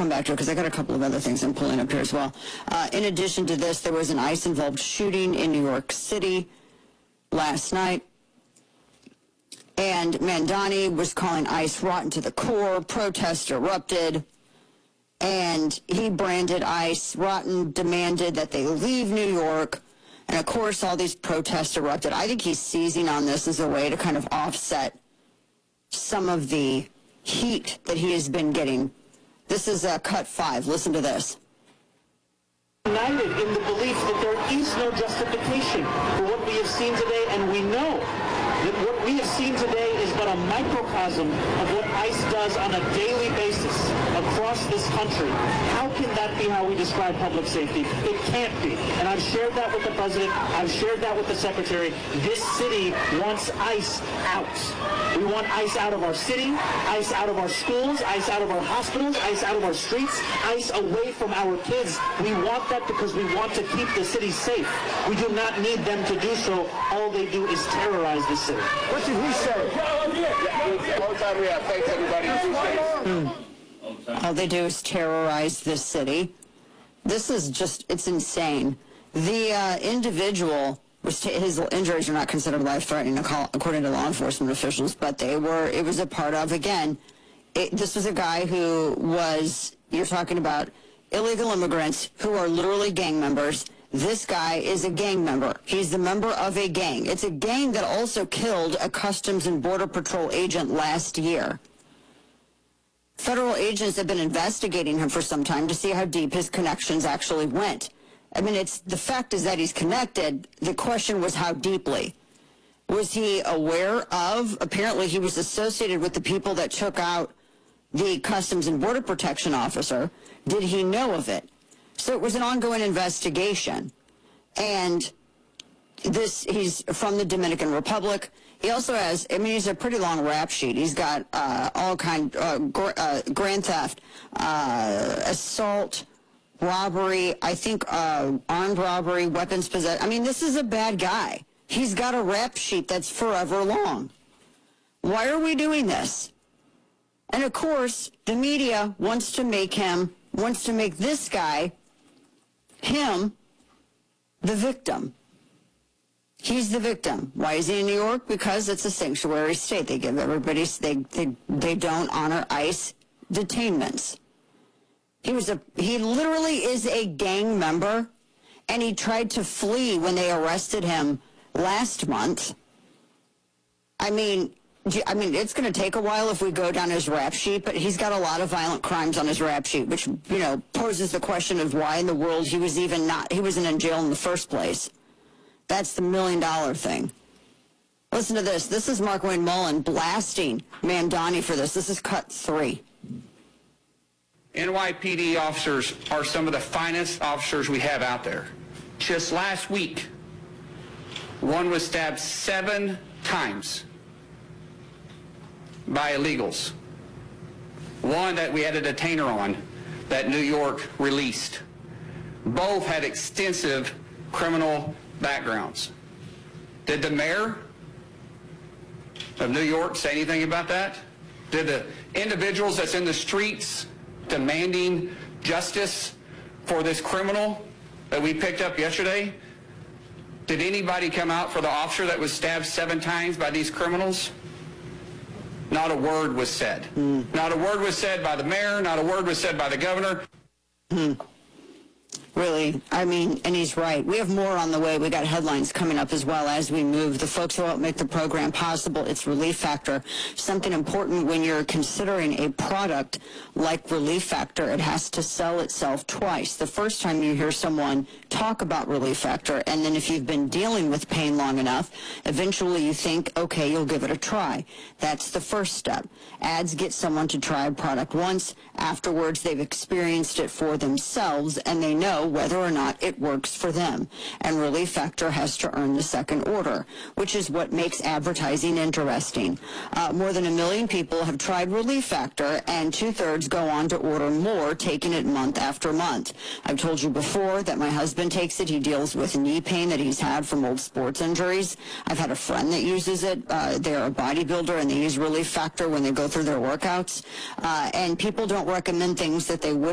come back to it because I got a couple of other things I'm pulling up here as well. In addition to this, there was an ICE-involved shooting in New York City last night. And Mandani was calling ICE rotten to the core. Protests erupted. And he branded ICE rotten, demanded that they leave New York. And, of course, all these protests erupted. I think he's seizing on this as a way to kind of offset some of the heat that he has been getting. This is cut 5. Listen to this. United in the belief that there is no justification for what we have seen today, and we know that what we have seen today is but a microcosm of what ICE does on a daily basis across this country. How can that be how we describe public safety? It can't be. And I've shared that with the president. I've shared that with the secretary. This city wants ICE out. We want ICE out of our city, ICE out of our schools, ICE out of our hospitals, ICE out of our streets, ICE away from our kids. We want that because we want to keep the city safe. We do not need them to do so. All they do is terrorize the city. What did he say? Long time we have. Thanks, everybody. All they do is terrorize this city. This is just, it's insane. The individual, his injuries are not considered life-threatening according to law enforcement officials, but it was a part of, again, this was a guy who was, you're talking about illegal immigrants who are literally gang members. This guy is a gang member. He's the member of a gang. It's a gang that also killed a Customs and Border Patrol agent last year. Federal agents have been investigating him for some time to see how deep his connections actually went. I mean, the fact is that he's connected. The question was how deeply. Was he aware of? Apparently he was associated with the people that took out the Customs and Border Protection officer. Did he know of it? So it was an ongoing investigation. And he's from the Dominican Republic. He also has, I mean, he's a pretty long rap sheet. He's got all grand theft, assault, robbery, I think armed robbery, weapons possession. I mean, this is a bad guy. He's got a rap sheet that's forever long. Why are we doing this? And of course, the media wants to make this guy, him, the victim. He's the victim. Why is he in New York? Because it's a sanctuary state. They give everybody, they don't honor ICE detainments. He literally is a gang member, and he tried to flee when they arrested him last month. I mean, it's going to take a while if we go down his rap sheet, but he's got a lot of violent crimes on his rap sheet, which, poses the question of why in the world he wasn't in jail in the first place. That's the $1 million thing. Listen to this. This is Markwayne Mullin blasting Mandani for this. This is cut 3. NYPD officers are some of the finest officers we have out there. Just last week, one was stabbed 7 times by illegals. One that we had a detainer on that New York released. Both had extensive criminal backgrounds. Did the mayor of New York say anything about that? Did the individuals that's in the streets demanding justice for this criminal that we picked up yesterday, did anybody come out for the officer that was stabbed 7 times by these criminals? Not a word was said. Not a word was said by the mayor, not a word was said by the governor. Really, I mean, and he's right. We have more on the way. We got headlines coming up as well as we move. The folks who help make the program possible, it's Relief Factor. Something important when you're considering a product like Relief Factor, it has to sell itself twice. The first time you hear someone talk about Relief Factor, and then if you've been dealing with pain long enough, eventually you think, okay, you'll give it a try. That's the first step. Ads get someone to try a product once. Afterwards, they've experienced it for themselves, and they know whether or not it works for them. And Relief Factor has to earn the second order, which is what makes advertising interesting. More than 1 million people have tried Relief Factor, and 2/3 go on to order more, taking it month after month. I've told you before that my husband takes it. He deals with knee pain that he's had from old sports injuries. I've had a friend that uses it. They're a bodybuilder, and they use Relief Factor when they go through their workouts. And people don't recommend things that they would